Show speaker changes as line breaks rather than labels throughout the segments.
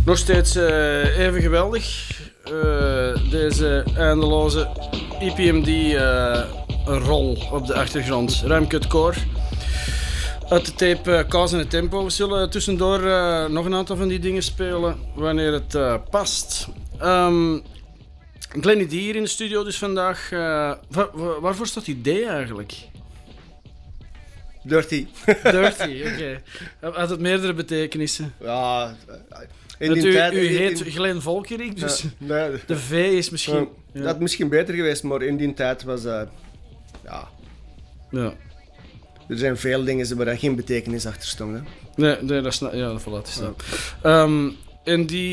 Nog steeds even geweldig. Deze eindeloze EPMD-rol op de achtergrond. Ruimkut Core. Uit de tape Cause en het Tempo. We zullen tussendoor nog een aantal van die dingen spelen wanneer het past. Glenny D hier in de studio dus vandaag. Waarvoor staat die D eigenlijk?
Dirty.
Dirty, oké. Had het meerdere betekenissen?
Ja,
u heet Glenn Volkerik, dus
nee,
de V is misschien...
Dat had misschien beter geweest, maar in die tijd was...
Ja.
Er zijn veel dingen waar geen betekenis achter stond. Hè?
Nee, dat snap... Ja, dat valt te staan. En die...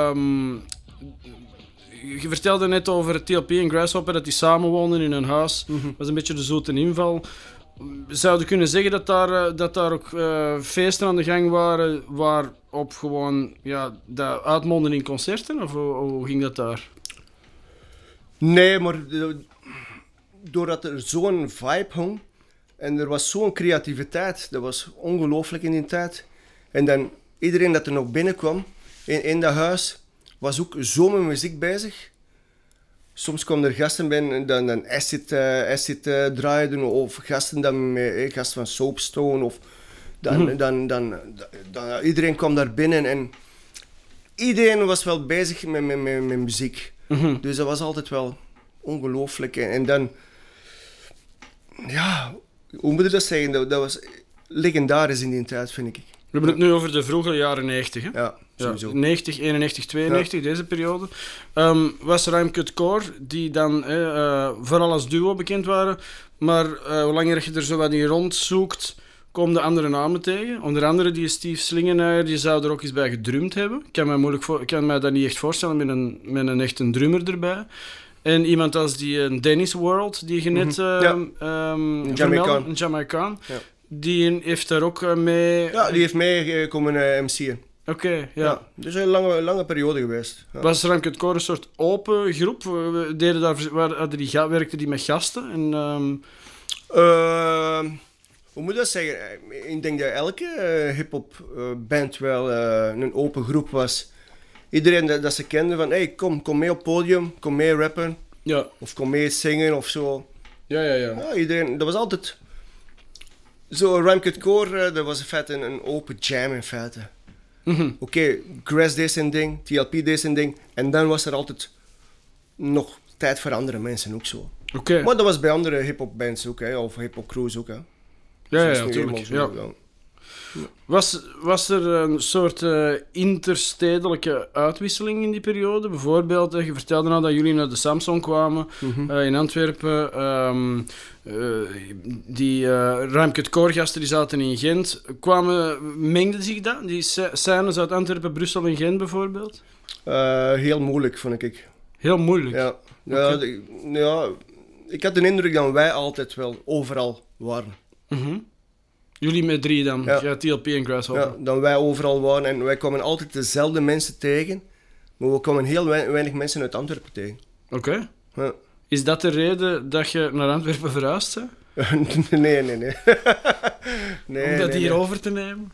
Je vertelde net over TLP en Grasshopper, dat die samenwoonden in een huis. Dat was een beetje de zoete inval. Zou je kunnen zeggen dat daar ook feesten aan de gang waren waarop gewoon dat uitmonden in concerten? Of hoe ging dat daar?
Nee, maar doordat er zo'n vibe hong en er was zo'n creativiteit, dat was ongelooflijk in die tijd. En dan iedereen dat er nog binnenkwam in dat huis was ook zo met muziek bezig. Soms kwamen er gasten binnen dan acid draaiden, of gasten dan met gasten van Soapstone. Of dan iedereen kwam daar binnen en iedereen was wel bezig met muziek. Dus dat was altijd wel ongelooflijk. En dan, ja, hoe moet je dat zeggen? Dat was legendarisch in die tijd, vind ik.
We hebben het nu over de vroege jaren 90, hè?
Ja, sowieso.
90, 91, 92, deze periode. Was Ruimkut Core, die dan vooral als duo bekend waren. Maar hoe langer je er zo wat in rondzoekt, komen de andere namen tegen. Onder andere die Steve Slingenaar, die zou er ook eens bij gedrumd hebben. Ik kan mij dat niet echt voorstellen met een echte drummer erbij. En iemand als die Dennis World, die je net vermeldde, een Jamaican. Ja. Die heeft daar ook mee...
Ja, die heeft mee komen MC'en.
Oké, ja.
Dus een lange periode geweest. Ja.
Was Ruimkut Core een soort open groep? Werkten die met gasten? En,
hoe moet je dat zeggen? Ik denk dat elke hip-hop band wel een open groep was. Iedereen dat ze kenden van, hey, kom mee op het podium, kom mee rappen.
Ja.
Of kom mee zingen of zo.
Ja,
iedereen, dat was altijd... Zo, Ruimkut Core, dat was in feite een open jam in feite. Oké, Grass deed zijn ding, TLP deed zijn ding. En dan was er altijd nog tijd voor andere mensen ook zo.
Okay.
Maar dat was bij andere hip-hop bands ook, hè, of hip-hop crews ook. Hè.
Ja, natuurlijk. Ja. Was er een soort interstedelijke uitwisseling in die periode? Bijvoorbeeld, je vertelde nou dat jullie naar de Samson kwamen in Antwerpen. Die Ruimkut Core gasten die zaten in Gent. Mengde zich dat? Die scènes uit Antwerpen, Brussel en Gent bijvoorbeeld?
Heel moeilijk, vond ik.
Heel moeilijk?
Ja.
Okay.
Ja, ik had de indruk dat wij altijd wel overal waren.
Jullie met 3 dan? Ja, TLP en Grasshopper.
Ja, dat wij overal waren en wij kwamen altijd dezelfde mensen tegen. Maar we kwamen heel weinig mensen uit Antwerpen tegen.
Oké.
Ja.
Is dat de reden dat je naar Antwerpen verhuisd bent?
Nee.
Om dat hier over te nemen?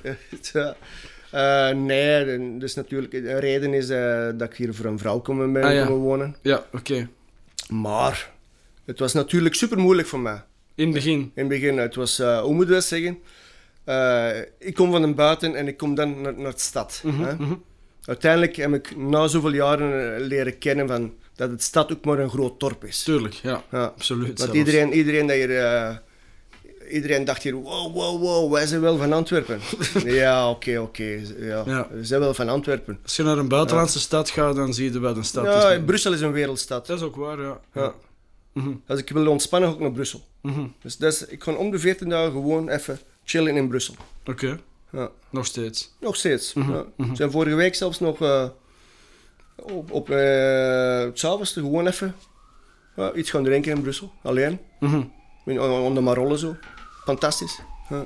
Nee, dus natuurlijk, de reden is dat ik hier voor een vrouw komen wonen.
Ja, oké.
Maar het was natuurlijk super moeilijk voor mij.
In het begin?
In het begin. Het was, hoe moet je dat zeggen? Ik kom van een buiten en ik kom dan naar de stad. Uiteindelijk heb ik na zoveel jaren leren kennen van dat het stad ook maar een groot dorp is.
Tuurlijk, ja. Absoluut.
Want iedereen dat hier... Iedereen dacht hier, wow, wij zijn wel van Antwerpen. Ja, oké. Ja. We zijn wel van Antwerpen.
Als je naar een buitenlandse stad gaat, dan zie je wat een stad is.
Ja, Brussel is een wereldstad.
Dat is ook waar, ja.
Als ik wil ontspannen, ga ik naar Brussel. Dus ik ga om de 14 dagen gewoon even chillen in Brussel.
Oké. Ja. Nog steeds?
Nog steeds, ja. We zijn vorige week zelfs nog op 's avonds gewoon even iets gaan drinken in Brussel, alleen. Onder Marollen zo. Fantastisch. Ja.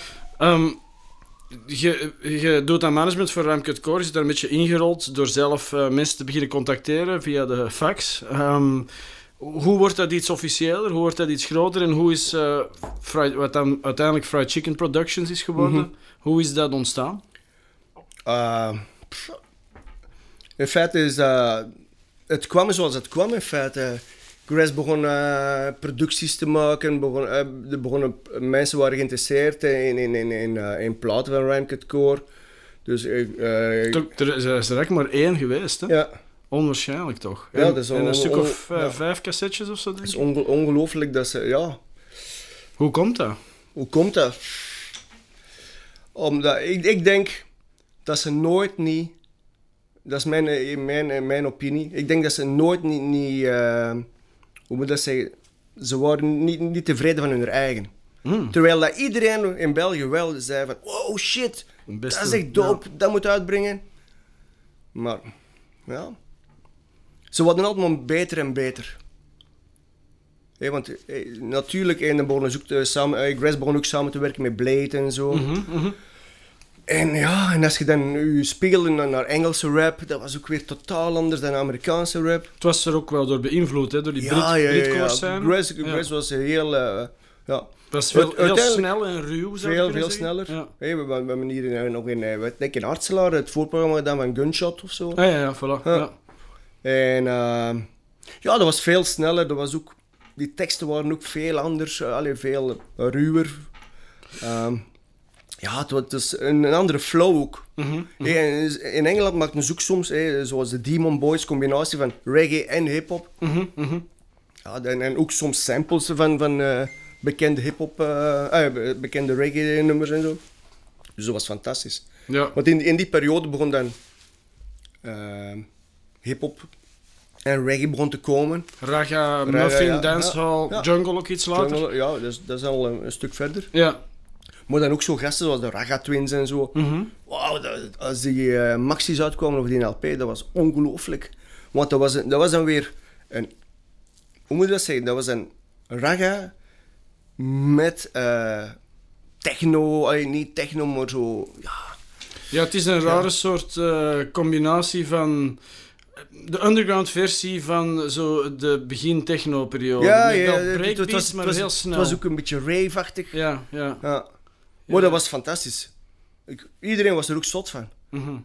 Je doet aan management voor Ruimkut Core, je zit daar een beetje ingerold door zelf mensen te beginnen contacteren via de fax. Hoe wordt dat iets officiëler? Hoe wordt dat iets groter? En hoe is wat dan uiteindelijk Fried Chicken Productions is geworden? Hoe is dat ontstaan?
In feite is dat... Het kwam zoals het kwam, in feite. Gres begon producties te maken. Mensen waren geïnteresseerd in platen van Rhyme Core. Dus
Er is er echt maar 1 geweest, hè?
ja.
Onwaarschijnlijk toch?
Ja, dat is
en een stuk of
ja.
5 cassettes of zo, denk
Het
ik.
is ongelooflijk dat ze... Ja,
Hoe komt dat?
hoe komt dat? Omdat ik denk dat ze nooit niet... Dat is mijn opinie. Ik denk dat ze nooit niet hoe moet dat zeggen? Ze waren niet tevreden van hun eigen. Terwijl dat iedereen in België wel zei van... Wow, shit, dat is echt dope, dat moet uitbrengen. Maar, ja... Ze worden altijd maar beter en beter. Want natuurlijk, Gres begon ook samen te werken met Blade en zo. En ja, en als je dan je spiegelde naar Engelse rap, dat was ook weer totaal anders dan Amerikaanse rap.
Het was er ook wel door beïnvloed, hè? Door die Britcore scène.
Gres was heel... ja.
Het was heel snel en ruw, zou je kunnen
veel
zeggen.
sneller.
Ja.
We hebben hier nog in Artselaar het voorprogramma gedaan van Gunshot of zo.
Ja, voilà. Ja.
En ja, dat was veel sneller. Dat was ook, die teksten waren ook veel anders, veel ruwer. Ja, het was een andere flow ook. In Engeland maakten ze ook soms, zoals de Demon Boys, combinatie van reggae en hip-hop. Ja, en ook soms samples van bekende hip-hop, bekende reggae-nummers en zo. Dus dat was fantastisch.
Ja.
Want in die periode begon dan hip-hop en reggae begon te komen.
Raga, Muffin,
ja.
Dancehall,
Ja.
Jungle ook iets later.
Jungle, ja, dat is al een stuk verder.
Ja.
Maar dan ook zo gasten zoals de Raga Twins en zo. Wauw, als die Maxis uitkwamen of die LP, dat was ongelooflijk. Want dat was dan weer een... Hoe moet je dat zeggen? Dat was een Raga met techno, niet techno, maar zo...
Ja, het is een rare soort combinatie van de underground versie van zo de begin techno-periode. Dat breakbeats, maar heel snel.
Het was ook een beetje rave-achtig.
Ja.
Maar dat was fantastisch. Iedereen was er ook zot van.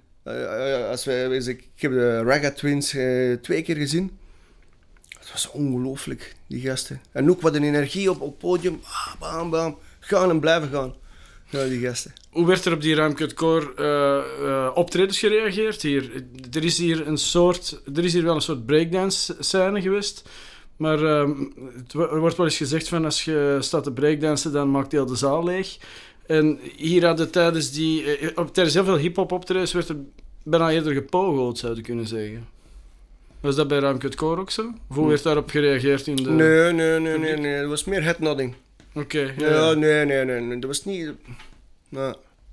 Ik heb de Raga Twins 2 keer gezien. Het was ongelooflijk, die gasten. En ook wat een energie op het podium. Bam, bam. Gaan en blijven gaan. Ja, die gasten.
Hoe werd er op die Rhyme Core optredens gereageerd hier? Er is hier wel een soort breakdance scène geweest. Maar er wordt wel eens gezegd van als je staat te breakdansen, dan maakt heel de zaal leeg. En hier hadden tijdens heel veel hip-hop optredens werd er bijna eerder gepogeld, zou je kunnen zeggen. Was dat bij Rhyme Core ook zo? Of hoe werd daarop gereageerd in de...
Nee. Het was meer headnodding.
Oké.
Nee. Dat was niet... Nou.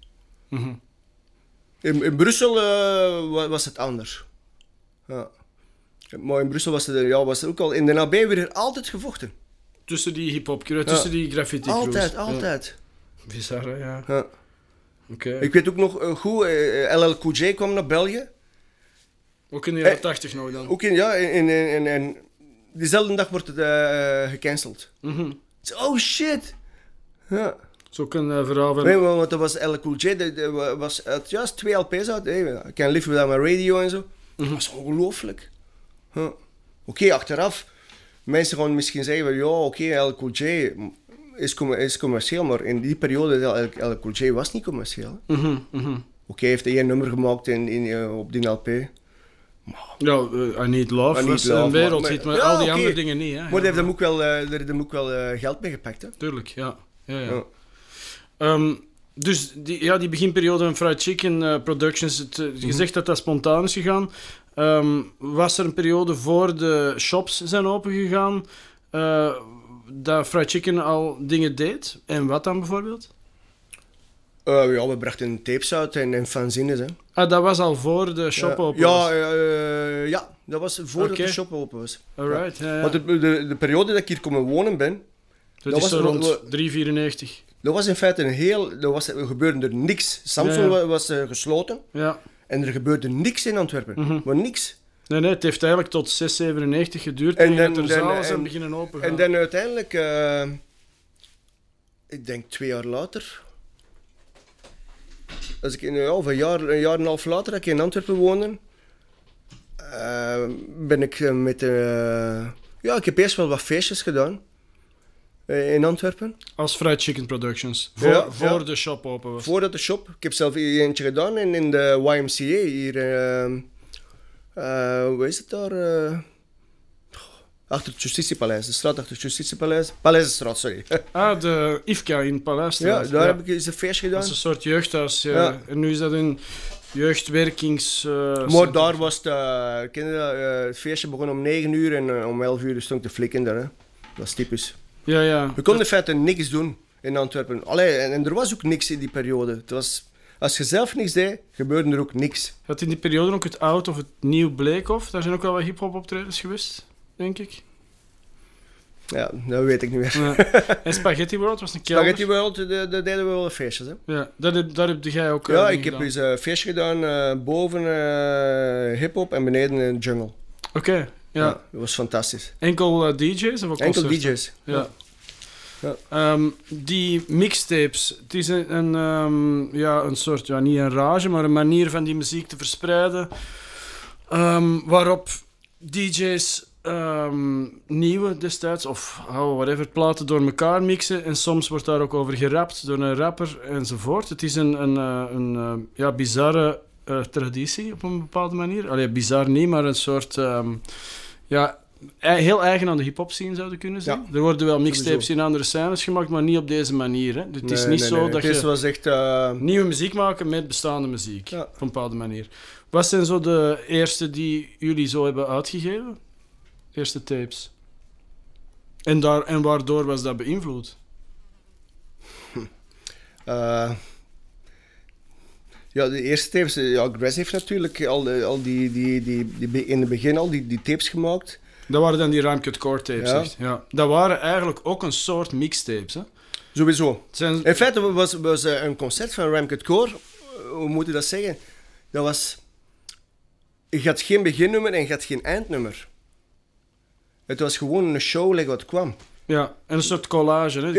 In Brussel was het anders. Ja. Maar in Brussel was het ook al... In de AB werd er altijd gevochten.
Tussen die hip-hop, tussen die graffiti crews.
Altijd.
Bizar, hè? Ja. Oké.
Ik weet ook nog goed, LL Cool J kwam naar België.
Ook in de jaren 80 nog dan?
Ook en diezelfde dag wordt het gecanceld. Oh shit! Ja.
Zo ook een verhaal van...
Nee, want dat was LL Cool J, had juist 2 LP's uit. I Can't Live Without My Radio en zo. Dat was ongelooflijk. Oké, achteraf. Mensen gaan misschien zeggen van, LL Cool J is commercieel, maar in die periode LL Cool J was niet commercieel. Oké, heeft hij 1 nummer gemaakt op die LP.
Ja, I Need Love was een wereldhit, maar al die andere dingen niet. Hè?
Maar daar heeft hem ook wel geld mee gepakt. Hè?
Tuurlijk, ja. Dus die beginperiode van Fried Chicken Productions, je zegt dat dat spontaan is gegaan. Was er een periode voor de shops zijn opengegaan dat Fried Chicken al dingen deed? En wat dan bijvoorbeeld?
We brachten tapes uit en fanzines. Hè.
Dat was al voor de shop open was?
Ja, dat was voordat de shop open was.
Alright, ja.
Want de periode dat ik hier komen wonen ben...
Dat is zo rond 394.
Dat was in feite er gebeurde er niks. Samsung was gesloten.
Ja.
En er gebeurde niks in Antwerpen. Maar niks.
Nee, het heeft eigenlijk tot 697 geduurd en er zalen zijn beginnen open gaan.
En dan uiteindelijk, ik denk 2 jaar later, als ik een jaar en een half later, dat ik in Antwerpen woonde, ben ik met... ja, ik heb eerst wel wat feestjes gedaan. In Antwerpen.
Als Fried Chicken Productions. Voor de shop open was.
Voordat de shop. Ik heb zelf eentje gedaan in de YMCA hier. Hoe is het daar? Achter het Justitiepaleis. De straat achter het Justitiepaleis. Paleisstraat, sorry.
De IFCA in Paleisstraat.
Ja, daar heb ik eens een feestje gedaan.
Dat is een soort jeugdhuis. En nu is dat een jeugdwerkings...
maar daar was het feestje begon om 9 uur en om 11 uur stond de flik in daar. Hè. Dat is typisch.
Ja.
We konden in feite niks doen in Antwerpen. Allee, en er was ook niks in die periode. Het was, als je zelf niks deed, gebeurde er ook niks.
Had in die periode ook het oud of het nieuw Bleekhof? Daar zijn ook wel wat hip-hop optredens geweest, denk ik.
Ja, dat weet ik niet meer.
Ja. En Spaghetti World was een kelder.
Spaghetti World, daar deden we wel feestjes. Hè?
Ja, daar heb jij ook
ja, ik heb
gedaan.
eens een feestje gedaan, boven hip-hop en beneden in jungle.
Oké. Ja.
Dat was fantastisch.
Enkel DJ's of ook
Enkel
concerten?
DJ's.
Ja.
Ja.
Die mixtapes, het is een soort, niet een rage, maar een manier van die muziek te verspreiden. Waarop DJ's nieuwe destijds, of whatever, platen door elkaar mixen. En soms wordt daar ook over gerapt door een rapper enzovoort. Het is een bizarre traditie op een bepaalde manier. Allee, bizar niet, maar een soort... heel eigen aan de hip-hop scene zouden kunnen zijn. Ja. Er worden wel mixtapes in andere scènes gemaakt, maar niet op deze manier. Hè. Het is niet zo dat je
was echt,
nieuwe muziek maken met bestaande muziek. Op een bepaalde manier. Wat zijn zo de eerste die jullie zo hebben uitgegeven? Eerste tapes. En waardoor was dat beïnvloed?
Ja, de eerste tapes... Ja, Gres heeft natuurlijk al die in het begin al die tapes gemaakt.
Dat waren dan die Rhymecut Core tapes, echt. Ja. Dat waren eigenlijk ook een soort mixtapes, hè?
Sowieso. In feite was een concert van Rhymecut Core, hoe moet je dat zeggen? Dat was... Je had geen beginnummer en je had geen eindnummer. Het was gewoon een show, wat kwam.
Ja, en een soort collage, hè?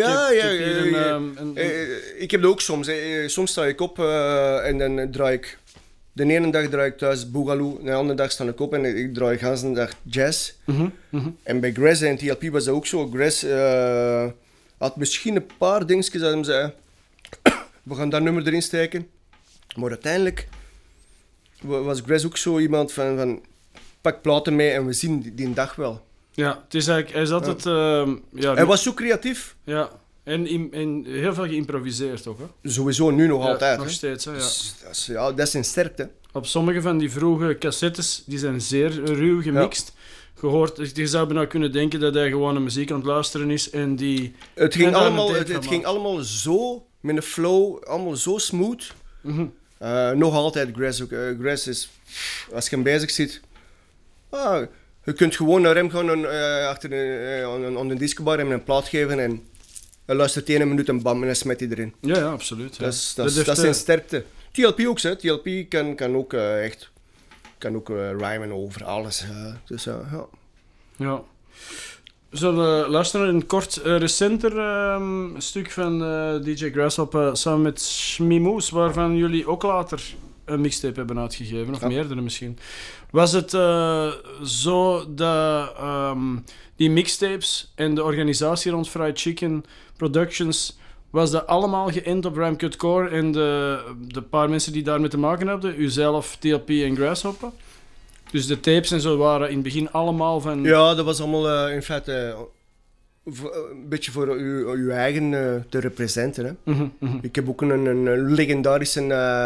Ik heb dat ook soms. Soms sta ik op en dan draai ik... De ene dag draai ik thuis Boogaloo, de andere dag sta ik op en ik draai de hele dag jazz. En bij Gres en TLP was dat ook zo. Gres had misschien een paar dingetjes dat hij zei... we gaan dat nummer erin steken. Maar uiteindelijk was Gres ook zo iemand van pak platen mee en we zien die dag wel.
Ja, het is eigenlijk... Hij is altijd...
hij was zo creatief.
Ja, en heel veel geïmproviseerd ook, hè?
Sowieso, nu nog altijd.
Nog steeds, hè? Ja.
Dat is zijn sterkte.
Op sommige van die vroege cassettes, die zijn zeer ruw gemixt. Je zou bijna kunnen denken dat hij gewoon een muziek aan het luisteren is en die...
Het ging allemaal zo, met een flow, allemaal zo smooth. Nog altijd Gres ook. Gres is, als je hem bezig ziet... je kunt gewoon naar hem gaan achter aan de discobar en een plaat geven en hij luistert 1 minuut en bam, en dan smet hij erin.
Ja, absoluut. Ja.
Dat is zijn sterkte. TLP ook, hè. TLP kan ook echt... Kan ook rhymen over alles. Dus ja.
Ja. We zullen luisteren naar een kort recenter stuk van DJ Grasshopper samen met Shmimoes, waarvan jullie ook later een mixtape hebben uitgegeven, of meerdere misschien. Was het zo dat die mixtapes en de organisatie rond Fried Chicken Productions, was dat allemaal geënt op Rhymecut Core en de paar mensen die daarmee te maken hadden, uzelf, TLP en Grasshopper? Dus de tapes en zo waren in het begin allemaal van...
Ja, dat was allemaal in feite een beetje voor uw eigen te representeren. Ik heb ook een legendarische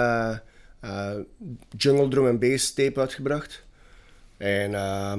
jungle drum en bass tape uitgebracht. En,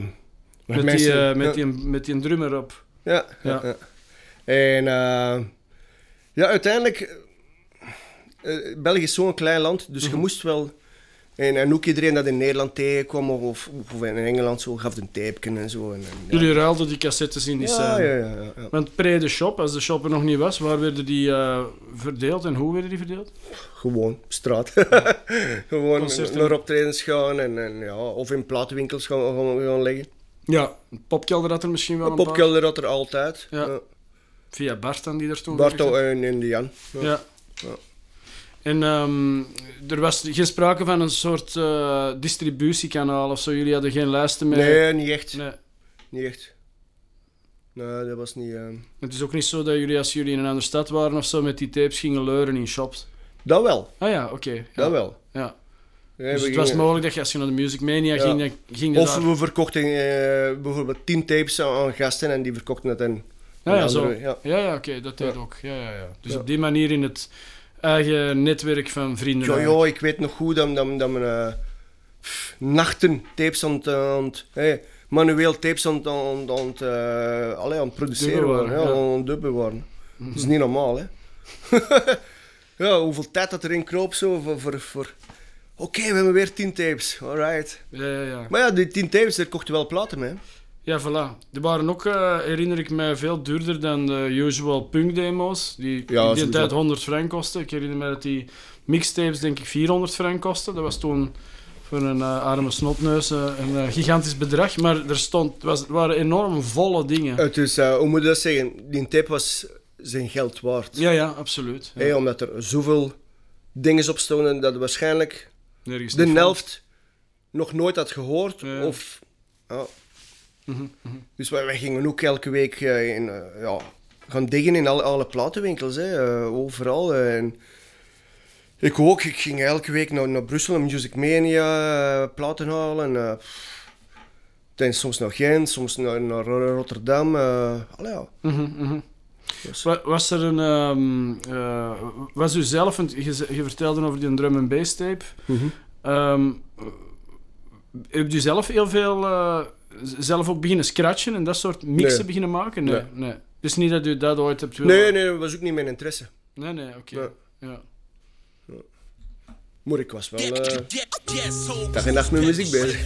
met die drummer op.
Ja. En uiteindelijk... België is zo'n klein land, dus je moest wel... En ook iedereen dat in Nederland tegenkwam of in Engeland zo, gaf een tapeje en zo.
Jullie ruilden die cassettes in die scène.
Ja.
Want pre de shop, als de shop er nog niet was, waar werden die verdeeld en hoe werden die verdeeld?
Gewoon, straat. Gewoon concerten. Naar optredens gaan en of in platenwinkels gaan leggen.
Ja, een popkelder had er misschien wel een
popkelder had er altijd.
Ja. Via Bart dan, die er toen
Bart en Jan.
Ja. En er was geen sprake van een soort distributiekanaal of zo. Jullie hadden geen lijsten meer?
Nee, niet echt.
Nee.
Niet echt. Nee, dat was niet...
Het is ook niet zo dat jullie, als jullie in een andere stad waren of zo, met die tapes gingen leuren in shops?
Dat wel.
Ah ja, oké. Ja.
Dat wel.
Ja.
Ja,
Dus het was mogelijk dat je, als je naar de Music Mania ging, ging je
of
daar...
we verkochten bijvoorbeeld 10 tapes aan gasten en die verkochten het in
Ja,
andere,
zo. Ja, oké, dat deed ook. Ja. Dus op die manier in het eigen netwerk van vrienden.
Ja, ik weet nog goed dat we nachten tapes aan manueel tapes aan het produceren waren. Aan het dubben waren. Dat is niet normaal, hè. Ja, hoeveel tijd dat erin kroop zo voor Oké, we hebben weer 10 tapes. Alright.
Ja.
Maar ja, die 10 tapes, daar kochten wel platen mee.
Ja, voilà. Die waren ook, herinner ik mij, veel duurder dan de usual punk demo's. Die in die tijd 100 frank kosten. Ik herinner me dat die mixtapes denk ik 400 frank kosten. Dat was toen voor een arme snotneus een gigantisch bedrag. Maar het waren enorm volle dingen.
Het is, hoe moet je dat zeggen? Die tape was zijn geld waard.
Ja, absoluut. Ja.
Hey, omdat er zoveel dingen op stonden dat waarschijnlijk
nergens
de helft nog nooit had gehoord.
Ja.
Of, Dus wij gingen ook elke week gaan diggen in alle platenwinkels. Overal. En ik ook. Ik ging elke week naar Brussel, naar Music Mania, platen halen. En soms naar Gent, soms naar Rotterdam. Dus.
Was er een... was u zelf... Je vertelde over die drum and bass tape. Heb je zelf heel veel... zelf ook beginnen scratchen en dat soort mixen beginnen maken? Nee. Dus niet dat u dat ooit hebt willen...
Nee, dat was ook niet mijn interesse.
Nee, oké. Ja.
Maar ik was wel dag en nacht met muziek bezig.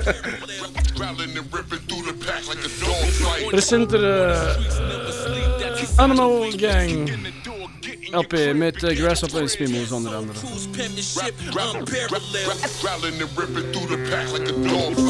Recenter Animal Gang LP met Grasshopper en Spimos onder andere.